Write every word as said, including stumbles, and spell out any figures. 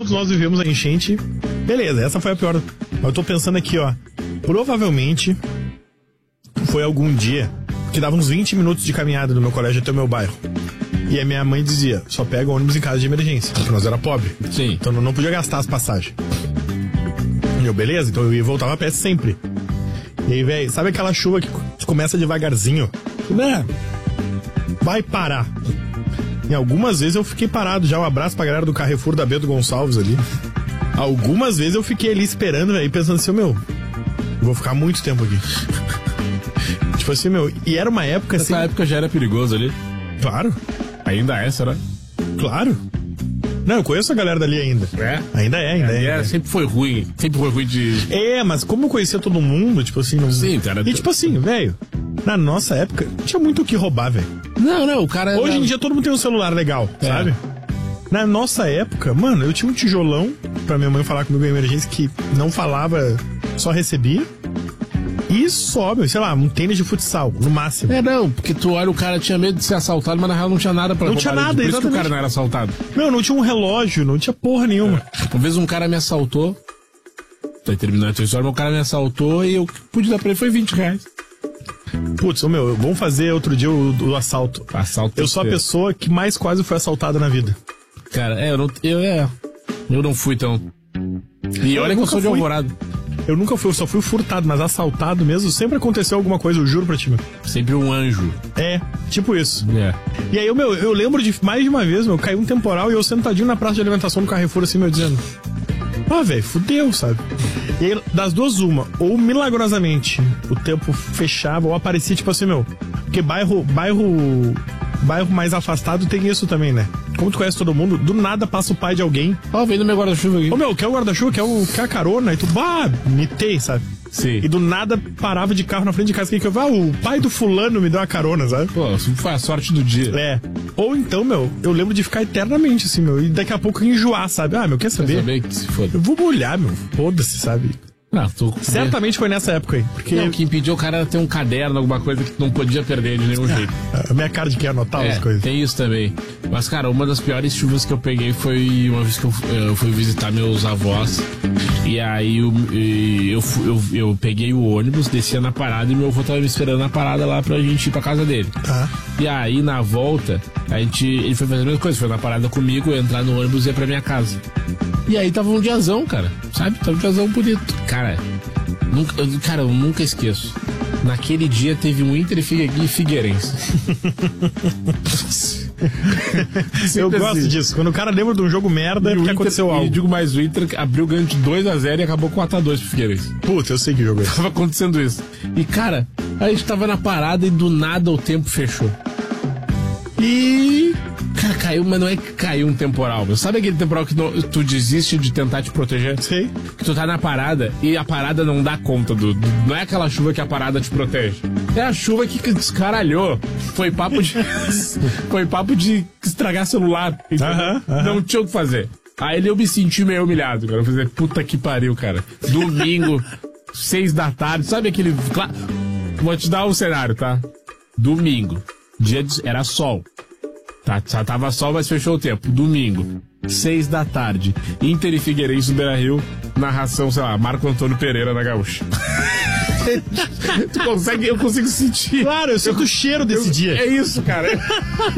todos nós vivemos a enchente. Beleza, essa foi a pior. Mas eu tô pensando aqui, ó. Provavelmente foi algum dia que dava uns vinte minutos de caminhada do meu colégio até o meu bairro. E a minha mãe dizia, só pega ônibus em casa de emergência, porque nós era pobre. Sim. Então não podia gastar as passagens. E eu, beleza, então eu ia e voltava a pé sempre. E aí, velho, sabe aquela chuva que começa devagarzinho? Né? Vai parar. E algumas vezes eu fiquei parado já. Um abraço pra galera do Carrefour da Bento Gonçalves ali. Algumas vezes eu fiquei ali esperando, velho, pensando assim, meu, vou ficar muito tempo aqui. Tipo assim, meu, e era uma época assim... Nessa época já era perigoso ali. Claro. Ainda é, será? Claro. Não, eu conheço a galera dali ainda. É? Ainda é, ainda é. é, ainda é. Sempre foi ruim. Sempre foi ruim de... É, mas como eu conhecia todo mundo, tipo assim... Não... Sim, cara. E tipo assim, velho, na nossa época, tinha muito o que roubar, velho. Não, não, o cara... Hoje não... em dia todo mundo tem um celular legal, É. sabe? Na nossa época, mano, eu tinha um tijolão pra minha mãe falar comigo em emergência que não falava, só recebia. E só, meu, sei lá, um tênis de futsal, no máximo. É, não, porque tu olha, o cara tinha medo de ser assaltado, mas na real não tinha nada pra Não roubar. tinha nada, Por isso exatamente. que o cara não era assaltado. Meu, não tinha um relógio, não tinha porra nenhuma. Uma vez um cara me assaltou, tá terminando a tua história, mas o cara me assaltou e eu pude dar pra ele foi vinte reais. Putz, ô, meu, vamos fazer outro dia o, o assalto. Assalto. Eu sou a pessoa que mais quase foi assaltada na vida. Cara, é, eu não, eu, é, eu não fui tão... E Eu olha que eu nunca sou de fui. Alvorada. Eu nunca fui, eu só fui furtado, mas assaltado mesmo, sempre aconteceu alguma coisa, eu juro pra ti, meu. Sempre um anjo. É, tipo isso. É. E aí, eu, meu, eu lembro de mais de uma vez, meu, caiu um temporal e eu sentadinho na praça de alimentação do Carrefour, assim, meu, dizendo... Ah, velho, fudeu, sabe? E aí, das duas, uma, ou milagrosamente o tempo fechava, ou aparecia, tipo assim, meu... Porque bairro, bairro, bairro mais afastado tem isso também, né? Como tu conhece todo mundo, do nada passa o pai de alguém. Ó, vem no meu guarda-chuva aqui. Ô, meu, quer o guarda-chuva, quer, o, quer a carona? E tu, bah, mitei, sabe? Sim. E do nada parava de carro na frente de casa. Quem que eu ah, o pai do fulano me deu uma carona, sabe? Pô, isso foi a sorte do dia. É. Ou então, meu, eu lembro de ficar eternamente assim, meu, e daqui a pouco enjoar, sabe? Ah, meu, quer saber? Quer saber que se foda. Eu vou molhar, meu. Foda-se, sabe? Ah, tô... Certamente foi nessa época aí. Porque Não, o que impediu o cara era ter um caderno, alguma coisa que não podia perder de nenhum jeito. a minha cara de quem anotar É, as coisas. tem isso também. Mas, cara, uma das piores chuvas que eu peguei foi uma vez que eu, eu fui visitar meus avós. E aí eu, eu, eu, eu peguei o ônibus, descia na parada e meu avô tava me esperando na parada lá pra gente ir pra casa dele. Tá. E aí, na volta, a gente, ele foi fazer a mesma coisa, foi na parada comigo, entrar no ônibus e ia pra minha casa. E aí tava um diazão, cara, sabe? Tava um diazão bonito. Cara, nunca, eu- cara, eu nunca esqueço. Naquele dia teve um Inter e Figue- e Figueirense. Eu Sempre gosto assim. disso. Quando o cara lembra de um jogo merda, é E o porque Inter- aconteceu E algo. digo mais, o Inter abriu ganho de dois a zero e acabou com quatro a dois pro Figueirense. Puta, eu sei que jogo é esse. Tava acontecendo isso. E, cara, a gente tava na parada e do nada o tempo fechou. E... Cara, caiu, mas não é que caiu um temporal. Meu. Sabe aquele temporal que não- tu desiste de tentar te proteger? Sei. Que tu tá na parada e a parada não dá conta do, do- não é aquela chuva que a parada te protege. É a chuva que que descaralhou. Foi papo de foi papo de estragar celular. entendeu? Aham, aham. Não tinha o que fazer. Aí eu me senti meio humilhado, cara. Eu falei, puta que pariu, cara. Domingo, seis da tarde, sabe aquele... cla- Vou te dar o cenário, tá? Domingo, dia de... era sol. Tá, já tava sol, mas fechou o tempo. Domingo, seis da tarde. Inter e Figueirense do Beira-Rio. Narração, sei lá, Marco Antônio Pereira na Gaúcha. Tu consegue, eu consigo sentir. Claro, eu sinto o cheiro desse dia. É isso, cara.